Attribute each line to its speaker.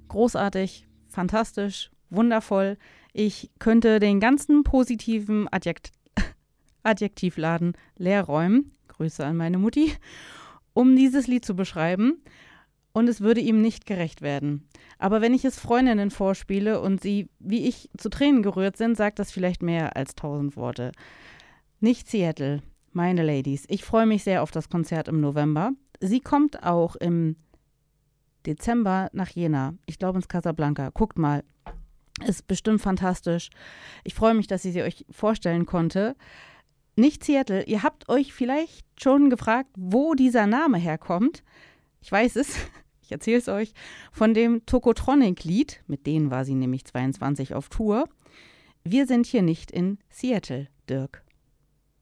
Speaker 1: großartig, fantastisch, wundervoll. Ich könnte den ganzen positiven Adjektivladen leer räumen, Grüße an meine Mutti, um dieses Lied zu beschreiben. Und es würde ihm nicht gerecht werden. Aber wenn ich es Freundinnen vorspiele und sie, wie ich, zu Tränen gerührt sind, sagt das vielleicht mehr als 1000 Worte. Nicht Seattle, meine Ladies. Ich freue mich sehr auf das Konzert im November. Sie kommt auch im Dezember nach Jena. Ich glaube ins Casablanca. Guckt mal. Ist bestimmt fantastisch. Ich freue mich, dass ich sie euch vorstellen konnte. Nicht Seattle. Ihr habt euch vielleicht schon gefragt, wo dieser Name herkommt. Ich weiß es. Ich erzähle es euch. Von dem Tokotronic-Lied. Mit denen war sie nämlich 22 auf Tour. Wir sind hier nicht in Seattle, Dirk.